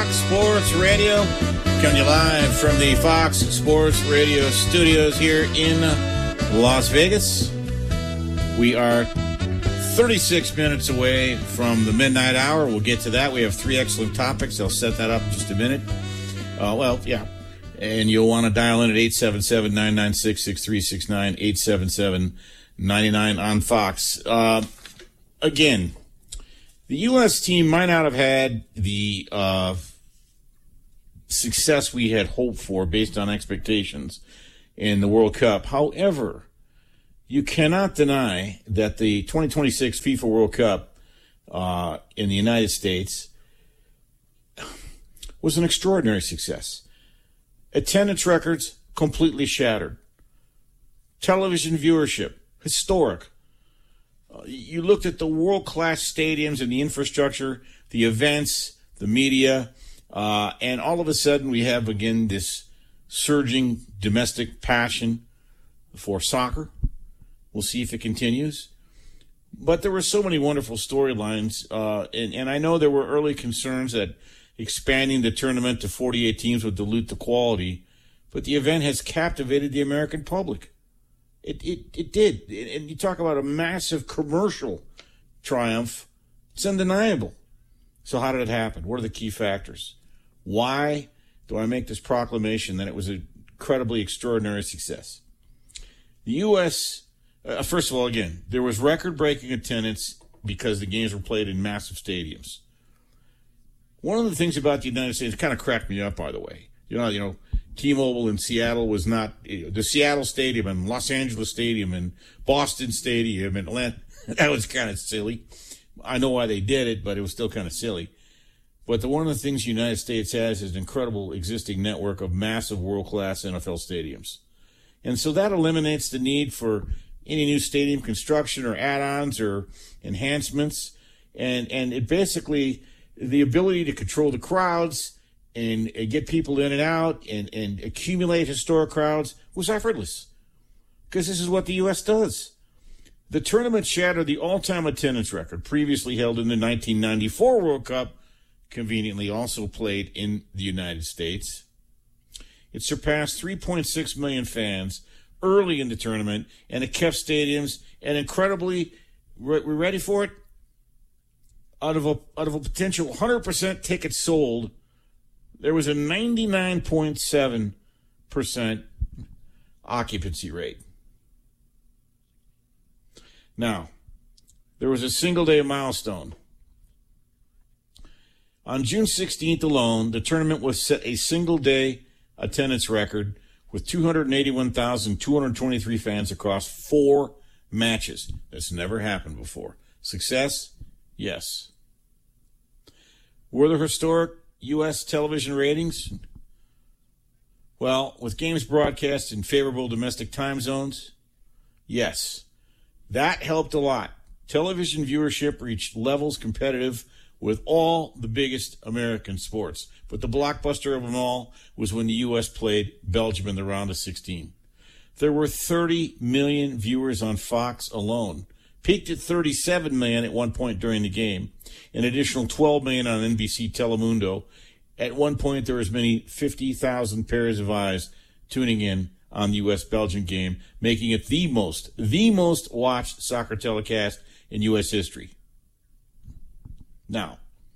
Sports Radio, coming to you live from the Fox Sports Radio studios here in Las Vegas. We are 36 minutes away from the midnight hour. We'll get to that. We have three excellent topics. I'll set that up in just a minute. And you'll want to dial in at 877-996-6369, 877-99 on Fox. Again, the U.S. team might not have had the success we had hoped for based on expectations in the World Cup. However, you cannot deny that the 2026 FIFA World Cup in the United States was an extraordinary success. Attendance records completely shattered. Television viewership, historic. You looked at the world-class stadiums and the infrastructure, the events, the media, and all of a sudden we have, again, this surging domestic passion for soccer. We'll see if it continues. But there were so many wonderful storylines, and I know there were early concerns that expanding the tournament to 48 teams would dilute the quality, but the event has captivated the American public. It did. And you talk about a massive commercial triumph. It's undeniable. So how did it happen? What are the key factors? Why do I make this proclamation that it was an incredibly extraordinary success? The U.S., first of all, again, there was record-breaking attendance because the games were played in massive stadiums. One of the things about the United States, it kind of cracked me up, by the way. You know, T-Mobile in Seattle was not the Seattle Stadium and Los Angeles Stadium and Boston Stadium and Atlanta. That was kind of silly. I know why they did it, but it was still kind of silly. But one of the things the United States has is an incredible existing network of massive world-class NFL stadiums. And so that eliminates the need for any new stadium construction or add-ons or enhancements. And it basically, the ability to control the crowds and get people in and out and accumulate historic crowds was effortless. Because this is what the U.S. does. The tournament shattered the all-time attendance record previously held in the 1994 World Cup, conveniently also played in the United States. It surpassed 3.6 million fans early in the tournament, and it kept stadiums, and incredibly, we're ready for it? Out of a potential 100% tickets sold, there was a 99.7% occupancy rate. Now, there was a single-day milestone. On June 16th alone, the tournament was set a single-day attendance record with 281,223 fans across 4 matches. That's never happened before. Success? Yes. Were there historic U.S. television ratings? Well, with games broadcast in favorable domestic time zones? Yes. That helped a lot. Television viewership reached levels competitive with all the biggest American sports. But the blockbuster of them all was when the U.S. played Belgium in the round of 16. There were 30 million viewers on Fox alone. Peaked at 37 million at one point during the game. An additional 12 million on NBC Telemundo. At one point, there were as many 50,000 pairs of eyes tuning in on the U.S.-Belgium game, making it the most watched soccer telecast in U.S. history. Now,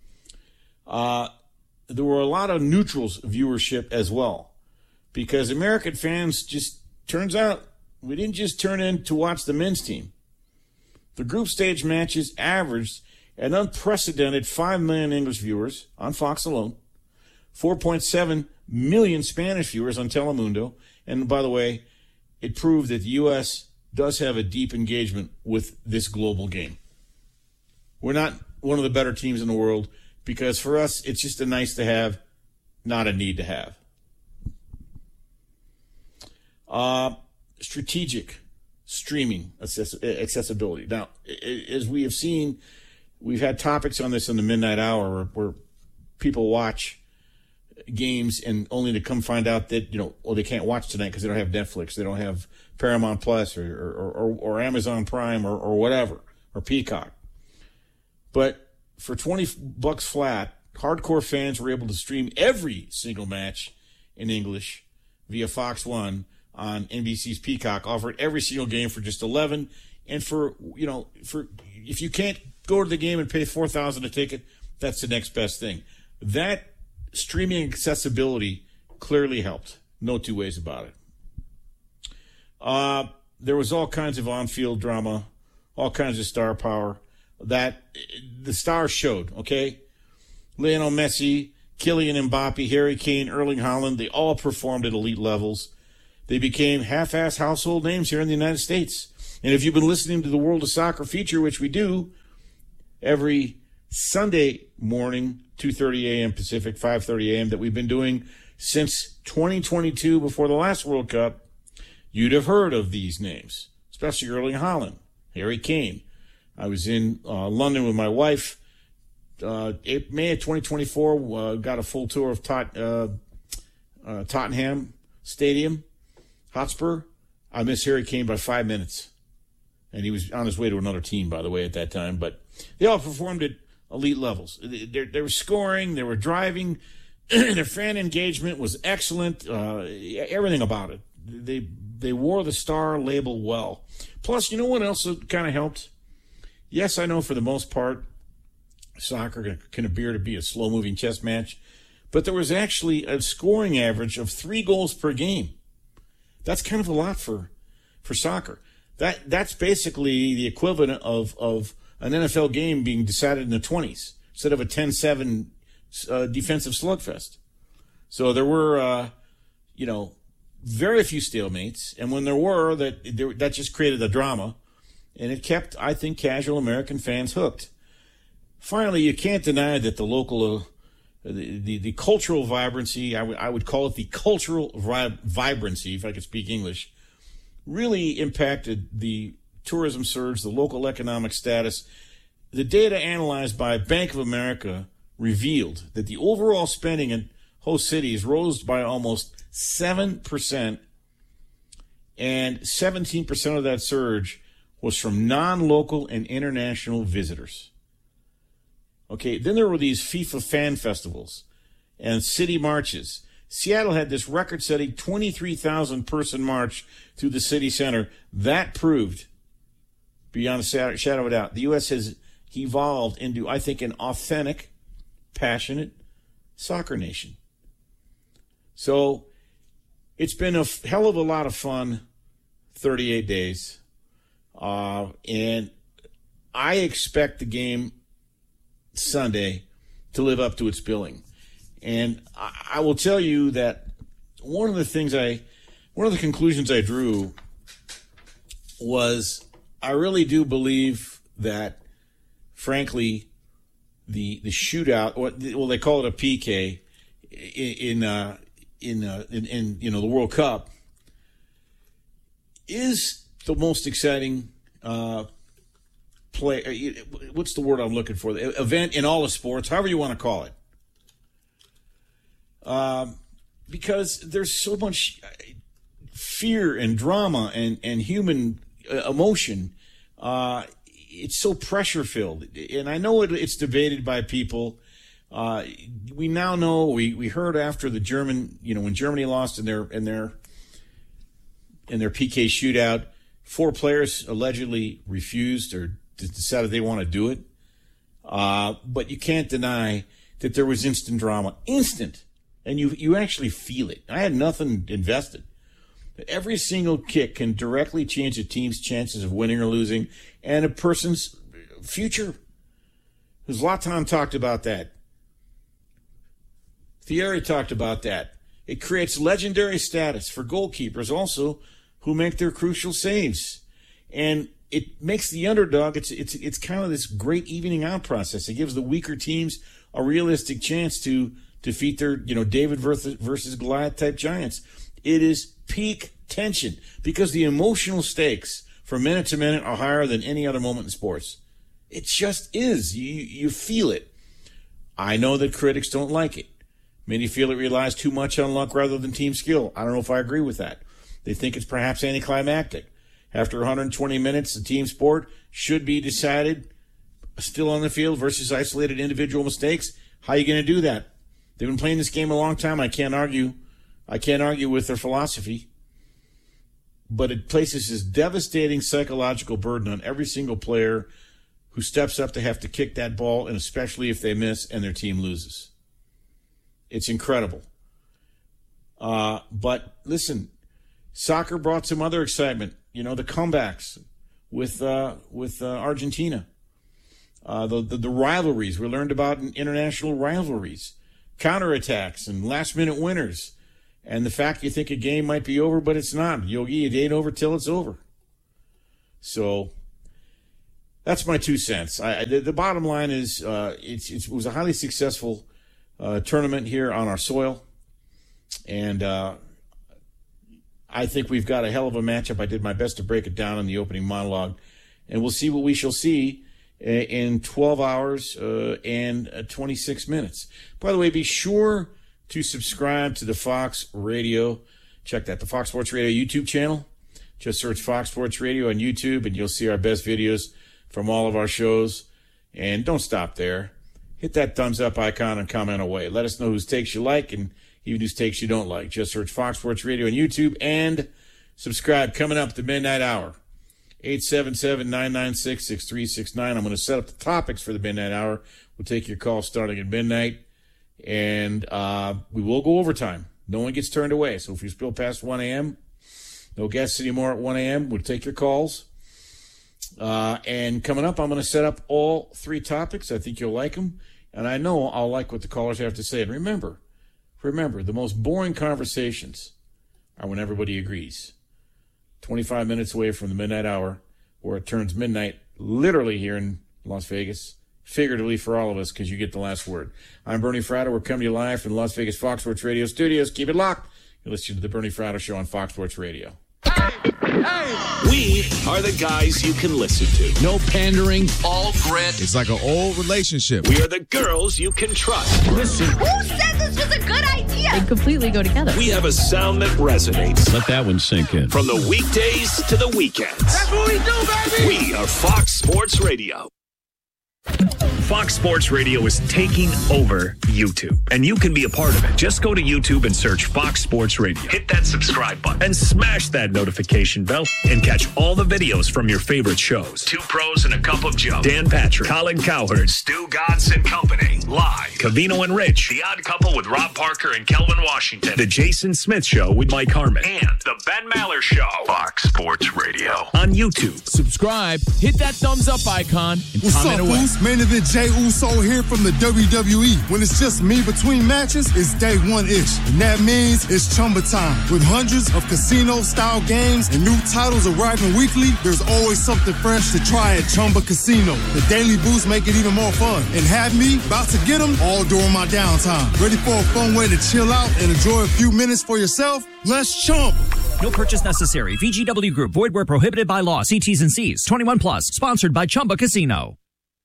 there were a lot of neutrals viewership as well, because American fans just, turns out, we didn't just turn in to watch the men's team. The group stage matches averaged an unprecedented 5 million English viewers on Fox alone, 4.7 million Spanish viewers on Telemundo, and by the way, it proved that the U.S. does have a deep engagement with this global game. We're not one of the better teams in the world, because for us, it's just a nice to have, not a need to have. Strategic streaming accessibility. Now, as we have seen, we've had topics on this in the midnight hour where people watch games and only to come find out that, they can't watch tonight because they don't have Netflix, they don't have Paramount Plus or Amazon Prime or whatever, or Peacock. But for $20 flat, hardcore fans were able to stream every single match in English via Fox One on NBC's Peacock, offered every single game for just $11. And for if you can't go to the game and pay $4,000 a ticket, that's the next best thing. That streaming accessibility clearly helped. No two ways about it. There was all kinds of on-field drama, all kinds of star power that the stars showed, okay? Lionel Messi, Kylian Mbappe, Harry Kane, Erling Haaland, they all performed at elite levels. They became half-ass household names here in the United States. And if you've been listening to the World of Soccer feature, which we do every Sunday morning, 2:30 a.m. Pacific, 5:30 a.m., that we've been doing since 2022 before the last World Cup, you'd have heard of these names, especially Erling Haaland, Harry Kane. I was in London with my wife. May of 2024, got a full tour of Tottenham Stadium, Hotspur. I missed Harry Kane by 5 minutes. And he was on his way to another team, by the way, at that time. But they all performed at elite levels. They were scoring, they were driving. Their fan engagement was excellent. Everything about it. They wore the star label well. Plus, you know what else kind of helped? Yes, I know for the most part, soccer can appear to be a slow-moving chess match, but there was actually a scoring average of 3 goals per game. That's kind of a lot for soccer. That's basically the equivalent of an NFL game being decided in the 20s instead of a 10-7 defensive slugfest. So there were, very few stalemates, and when there were, that just created a drama, and it kept, I think, casual American fans hooked. Finally, you can't deny that the local, the cultural vibrancy, I would call it the cultural vibrancy, if I could speak English, really impacted the tourism surge, the local economic status. The data analyzed by Bank of America revealed that the overall spending in host cities rose by almost 7%, and 17% of that surge was from non-local and international visitors. Okay, then there were these FIFA fan festivals and city marches. Seattle had this record-setting 23,000-person march through the city center. That proved, beyond a shadow of a doubt, the U.S. has evolved into, I think, an authentic, passionate soccer nation. So it's been a hell of a lot of fun, 38 days. And I expect the game Sunday to live up to its billing. And I will tell you that one of the conclusions I drew was I really do believe that, frankly, the shootout, well, they call it a PK in the World Cup, is the most exciting what's the word I'm looking for? The event in all of sports, however you want to call it. Because there's so much fear and drama and human emotion. It's so pressure-filled. And I know it's debated by people. We now know, we heard after the German, when Germany lost in their PK shootout, 4 players allegedly refused or decided they want to do it. But you can't deny that there was instant drama. Instant. And you actually feel it. I had nothing invested. Every single kick can directly change a team's chances of winning or losing and a person's future. Zlatan talked about that. Thierry talked about that. It creates legendary status for goalkeepers also who make their crucial saves. And it makes the underdog, it's kind of this great evening out process. It gives the weaker teams a realistic chance to defeat their, David versus Goliath type giants. It is peak tension because the emotional stakes from minute to minute are higher than any other moment in sports. It just is. You feel it. I know that critics don't like it. Many feel it relies too much on luck rather than team skill. I don't know if I agree with that. They think it's perhaps anticlimactic. After 120 minutes, the team sport should be decided still on the field versus isolated individual mistakes. How are you going to do that? They've been playing this game a long time. I can't argue with their philosophy. But it places this devastating psychological burden on every single player who steps up to have to kick that ball, and especially if they miss and their team loses. It's incredible. But listen, soccer brought some other excitement. The comebacks with Argentina. The rivalries. We learned about international rivalries, counterattacks, and last-minute winners. And the fact you think a game might be over, but it's not. Yogi, it ain't over till it's over. So that's my 2 cents. The bottom line is it was a highly successful tournament here on our soil. And I think we've got a hell of a matchup. I did my best to break it down in the opening monologue. And we'll see what we shall see in 12 hours and 26 minutes. By the way, be sure to subscribe to the Fox Radio. Check that, the Fox Sports Radio YouTube channel. Just search Fox Sports Radio on YouTube, and you'll see our best videos from all of our shows. And don't stop there. Hit that thumbs up icon and comment away. Let us know whose takes you like and even whose takes you don't like. Just search Fox Sports Radio on YouTube and subscribe. Coming up, the Midnight Hour. 877-996-6369. I'm going to set up the topics for the Midnight Hour. We'll take your call starting at midnight. And we will go overtime. No one gets turned away. So if you spill past 1 a.m., no guests anymore at 1 a.m., we'll take your calls. And coming up, I'm going to set up all 3 topics. I think you'll like them. And I know I'll like what the callers have to say. And remember, the most boring conversations are when everybody agrees. 25 minutes away from the Midnight Hour, where it turns midnight literally here in Las Vegas. Figuratively for all of us, because you get the last word. I'm Bernie Fratto. We're coming to you live from the Las Vegas Fox Sports Radio studios. Keep it locked. You're listening to the Bernie Fratto Show on Fox Sports Radio. We are the guys you can listen to. No pandering, all grit. It's like an old relationship. We are the girls you can trust. Listen. Who said this was a good idea? They completely go together. We have a sound that resonates. Let that one sink in. From the weekdays to the weekends. That's what we do, baby! We are Fox Sports Radio. Fox Sports Radio is taking over YouTube, and you can be a part of it. Just go to YouTube and search Fox Sports Radio. Hit that subscribe button and smash that notification bell and catch all the videos from your favorite shows. 2 Pros and a Cup of Joe. Dan Patrick, Colin Cowherd, Stu Godson Company. Live. Covino and Rich. The Odd Couple with Rob Parker and Kelvin Washington. The Jason Smith Show with Mike Harmon. And The Ben Maller Show. Fox Sports Radio. On YouTube. Subscribe, hit that thumbs up icon, and comment away. What's up, Main Event Jay Uso here from the WWE. When it's just me between matches, it's day 1-ish. And that means it's Chumba time. With hundreds of casino-style games and new titles arriving weekly, there's always something fresh to try at Chumba Casino. The daily boosts make it even more fun. And have me about to get them all during my downtime. Ready for a fun way to chill out and enjoy a few minutes for yourself? Let's Chumba. No purchase necessary. VGW Group. Void where prohibited by law. See T's and C's. 21 plus. Sponsored by Chumba Casino.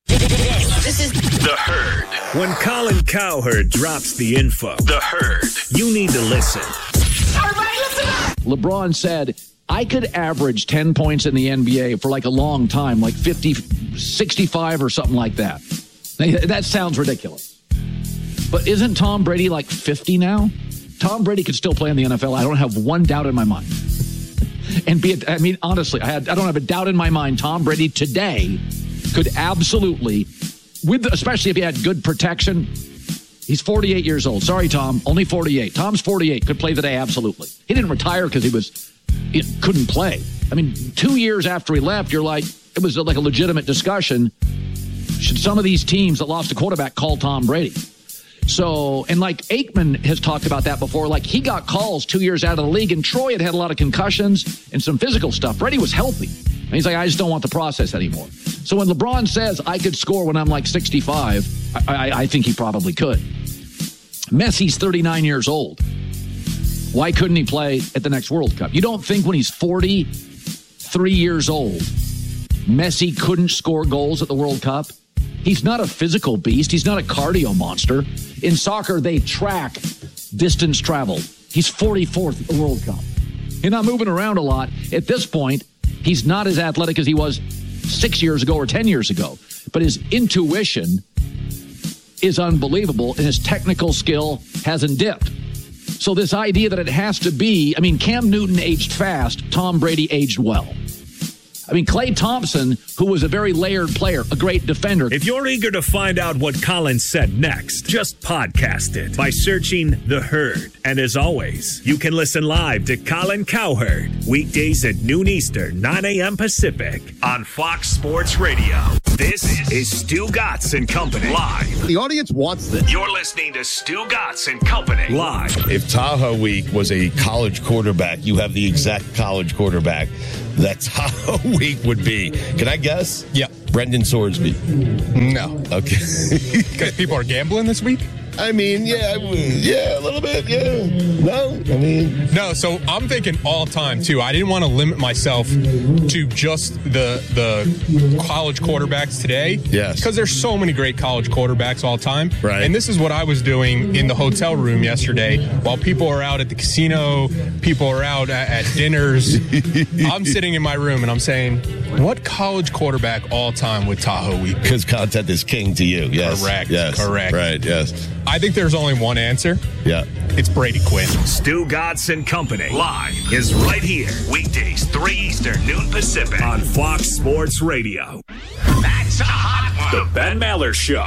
This is The Herd. When Colin Cowherd drops the info, The Herd, you need to listen. everybody listen up. LeBron said, I could average 10 points in the NBA for like a long time, like 50, 65 or something like that. That sounds ridiculous. But isn't Tom Brady like 50 now? Tom Brady could still play in the NFL. I don't have one doubt in my mind. And honestly, I don't have a doubt in my mind. Tom Brady today could absolutely, especially if he had good protection. He's 48 years old. Sorry, Tom, only 48. Tom's 48, could play today, absolutely. He didn't retire because he couldn't play. 2 years after he left, you're like, it was like a legitimate discussion. Should some of these teams that lost a quarterback call Tom Brady? So, and like Aikman has talked about that before, like he got calls 2 years out of the league, and Troy had a lot of concussions and some physical stuff. Brady was healthy. And he's like, I just don't want the process anymore. So when LeBron says I could score when I'm like 65, I think he probably could. Messi's 39 years old. Why couldn't he play at the next World Cup? You don't think when he's 43 years old, Messi couldn't score goals at the World Cup? He's not a physical beast. He's not a cardio monster. In soccer, they track distance traveled. He's 44th at the World Cup. You're not moving around a lot. At this point, he's not as athletic as he was 6 years ago or 10 years ago. But his intuition is unbelievable, and his technical skill hasn't dipped. So this idea that it has to be, Cam Newton aged fast, Tom Brady aged well. Klay Thompson, who was a very layered player, a great defender. If you're eager to find out what Colin said next, just podcast it by searching The Herd. And as always, you can listen live to Colin Cowherd weekdays at noon Eastern, 9 a.m. Pacific on Fox Sports Radio. This is Stu Gatz and Company live. The audience wants this. You're listening to Stu Gatz and Company live. If Tahoe Week was a college quarterback, you have the exact college quarterback that Tahoe Week would be. Can I guess? Yeah. Brendan Sorsby. No. Okay. Because people are gambling this week? Yeah, a little bit, yeah. No, No, so I'm thinking all time, too. I didn't want to limit myself to just the college quarterbacks today. Yes. Because there's so many great college quarterbacks all time. Right. And this is what I was doing in the hotel room yesterday. While people are out at the casino, people are out at dinners, I'm sitting in my room and I'm saying, what college quarterback all time would Tahoe Week? Because content is king to you, yes. Correct. Yes. Correct. Right, yes. I think there's only one answer. Yeah. It's Brady Quinn. Stu Gatz and Company live is right here. Weekdays, 3 Eastern, noon Pacific on Fox Sports Radio. That's a hot one. The Ben Maller Show.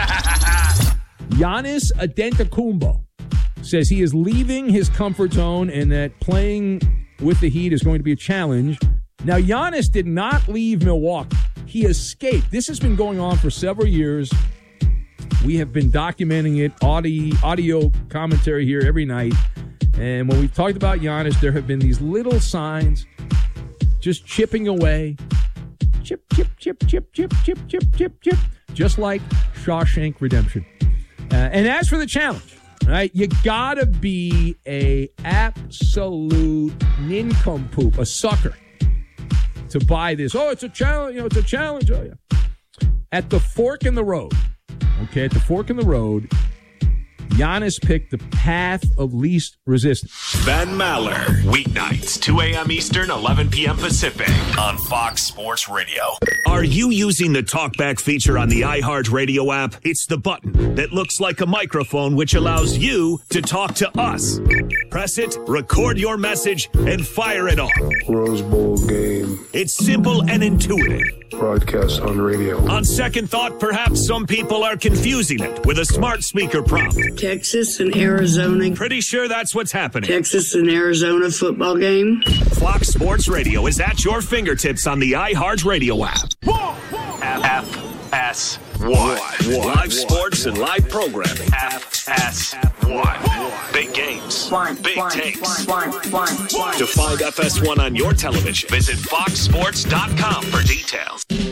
Giannis Antetokounmpo says he is leaving his comfort zone and that playing with the Heat is going to be a challenge. Now, Giannis did not leave Milwaukee. He escaped. This has been going on for several years. We have been documenting it, audio commentary here every night. And when we've talked about Giannis, there have been these little signs just chipping away. Chip, chip, chip, chip, chip, chip, chip, chip, chip. Just like Shawshank Redemption. And as for the challenge, right, you gotta be a absolute nincompoop, a sucker, to buy this. Oh, it's a challenge. It's a challenge. Oh, yeah. At the fork in the road. Okay, at the fork in the road, Giannis picked the path of least resistance. Ben Maller, weeknights, 2 a.m. Eastern, 11 p.m. Pacific on Fox Sports Radio. Are you using the TalkBack feature on the iHeartRadio app? It's the button that looks like a microphone, which allows you to talk to us. Press it, record your message, and fire it off. Rose Bowl game. It's simple and intuitive. Broadcast on radio. On second thought, perhaps some people are confusing it with a smart speaker prompt. Texas and Arizona. Pretty sure that's what's happening. Texas and Arizona football game. Fox Sports Radio is at your fingertips on the iHeartRadio app. FS1. Live sports and live programming. FS1. Big games. Big takes. To find FS1 on your television, visit foxsports.com for details.